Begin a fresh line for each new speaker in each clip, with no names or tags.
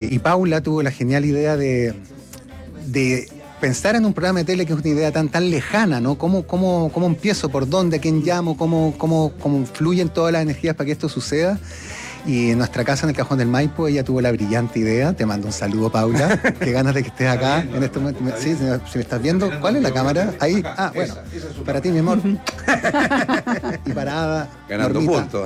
Y Paula tuvo la genial idea de pensar en un programa de tele que es una idea tan lejana, ¿no? ¿Cómo empiezo? ¿Por dónde? ¿A quién llamo? ¿Cómo fluyen todas las energías para que esto suceda? Y en nuestra casa, en el Cajón del Maipo, ella tuvo la brillante idea. Te mando un saludo, Paula. Qué ganas de que estés acá en este momento. Sí, si me estás viendo, ¿cuál es la cámara? Ahí. Ah, bueno. Para ti, mi amor. Y parada.
Ganando puntos.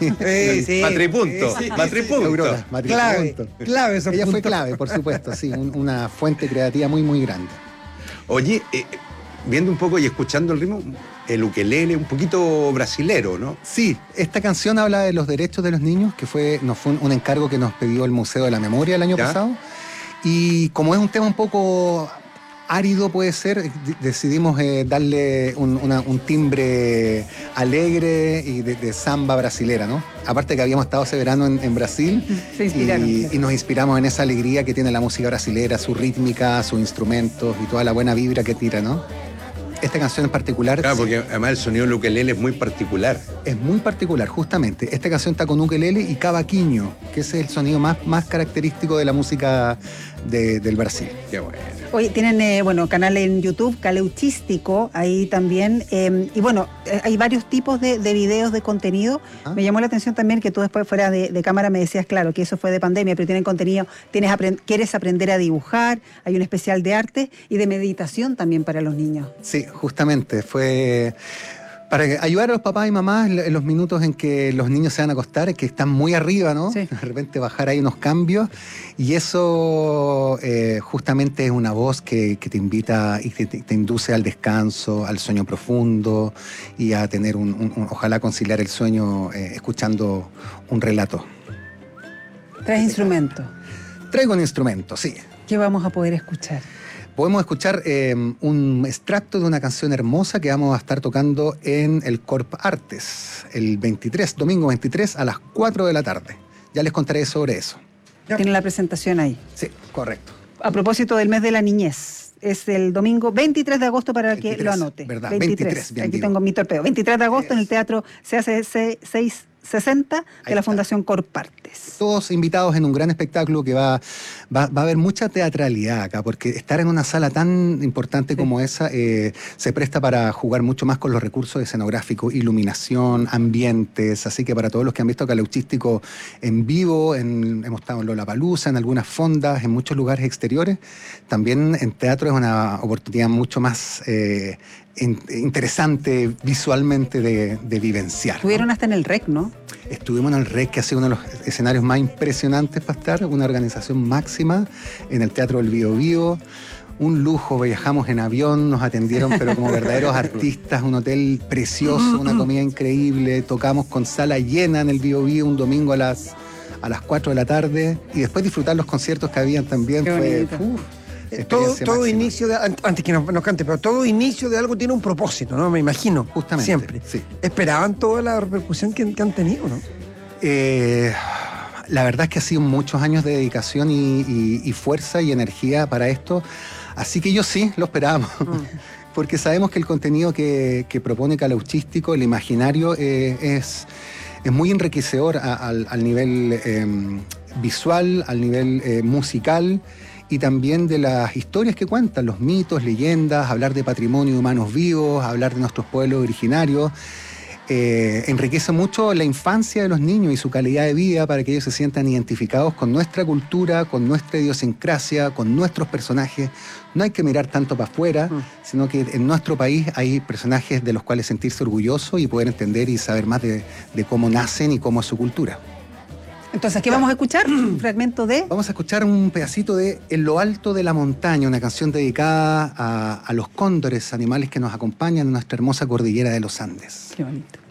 Sí.
Matripunto. Matripunto.
Clave esos
ella
puntos.
fue clave, por supuesto, sí. Una fuente creativa muy grande.
Oye, viendo un poco y escuchando el ritmo, el ukelele un poquito brasilero, ¿no?
Sí, esta canción habla de los derechos de los niños, que fue un encargo que nos pidió el Museo de la Memoria el año pasado. Y como es un tema un poco árido, puede ser, decidimos darle un timbre alegre y de samba brasilera, ¿no? Aparte que habíamos estado ese verano en Brasil y nos inspiramos en esa alegría que tiene la música brasilera, su rítmica, sus instrumentos y toda la buena vibra que tira, ¿no? Esta canción en particular...
Claro, porque además el sonido del ukelele es muy particular.
Es muy particular, justamente. Esta canción está con ukelele y cavaquinho, que ese es el sonido más característico de la música del Brasil.
Qué bueno.
Oye, tienen, canal en YouTube, Caleuchístico, ahí también. Y bueno, hay varios tipos de videos de contenido. Me llamó la atención también que tú después fuera de cámara me decías, claro, que eso fue de pandemia, pero tienen contenido, quieres aprender a dibujar, hay un especial de arte y de meditación también para los niños.
Sí, justamente, fue para ayudar a los papás y mamás en los minutos en que los niños se van a acostar, que están muy arriba, ¿no?
Sí.
De repente bajar ahí unos cambios, y eso justamente es una voz que te invita y te induce al descanso, al sueño profundo y a tener ojalá conciliar el sueño escuchando un relato.
¿Traes instrumentos?
Traigo un instrumento, sí.
¿Qué vamos a poder escuchar?
Podemos escuchar un extracto de una canción hermosa que vamos a estar tocando en el Corp Artes, el domingo 23 a las 4 de la tarde. Ya les contaré sobre eso.
Tienen la presentación ahí.
Sí, correcto.
A propósito del mes de la niñez, es el domingo 23 de agosto para 23, que lo anote.
¿Verdad? 23 bien
Aquí
digo.
tengo mi torpedo. 23 de agosto en el Teatro CACC 660 de la Fundación Corp Artes.
Todos invitados en un gran espectáculo que va a haber mucha teatralidad acá, porque estar en una sala tan importante como esa se presta para jugar mucho más con los recursos escenográficos, iluminación, ambientes, así que para todos los que han visto Caleuchístico en vivo, hemos estado en Lollapalooza, en algunas fondas, en muchos lugares exteriores, también en teatro es una oportunidad mucho más interesante visualmente de vivenciar.
Estuvieron hasta en el REC, ¿no?
Estuvimos en el REC, que ha sido uno de los escenarios más impresionantes para estar, una organización máxima en el Teatro del Biobío. Un lujo, viajamos en avión, nos atendieron pero como verdaderos artistas, un hotel precioso, una comida increíble, tocamos con sala llena en el Biobío un domingo a las 4 de la tarde y después disfrutar los conciertos que habían también.
Todo inicio de, antes que nos cante, pero todo inicio de algo tiene un propósito, ¿no? Me imagino.
Justamente.
Siempre.
Sí.
¿Esperaban toda la repercusión que han tenido, no?
La verdad es que ha sido muchos años de dedicación y fuerza y energía para esto, así que yo sí lo esperábamos, porque sabemos que el contenido que propone Caleuchístico, el imaginario, es muy enriquecedor al nivel visual, al nivel musical, y también de las historias que cuentan, los mitos, leyendas, hablar de patrimonio de humanos vivos, hablar de nuestros pueblos originarios. Enriquece mucho la infancia de los niños y su calidad de vida para que ellos se sientan identificados con nuestra cultura, con nuestra idiosincrasia, con nuestros personajes. No hay que mirar tanto para afuera, sino que en nuestro país hay personajes de los cuales sentirse orgulloso y poder entender y saber más de cómo nacen y cómo es su cultura.
Entonces, ¿qué vamos a escuchar? Un fragmento de...
Vamos a escuchar un pedacito de En lo alto de la montaña, una canción dedicada a los cóndores, animales que nos acompañan en nuestra hermosa cordillera de los Andes.
Qué bonito.